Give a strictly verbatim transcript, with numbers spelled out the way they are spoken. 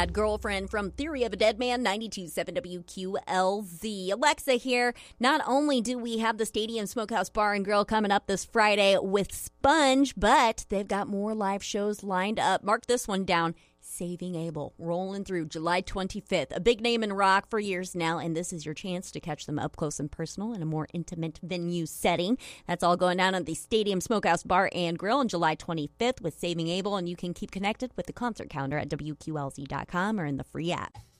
Bad Girlfriend from Theory of a Dead Man, ninety-two point seven W Q L Z. Alexa here. Not only do we have the Stadium Smokehouse Bar and Grill coming up this Friday with Sponge, but they've got more live shows lined up. Mark this one down. Saving Abel, rolling through July twenty-fifth. A big name in rock for years now, and this is your chance to catch them up close and personal in a more intimate venue setting. That's all going down at the Stadium Smokehouse Bar and Grill on July twenty-fifth with Saving Abel, and you can keep connected with the concert calendar at W Q L Z dot com or in the free app.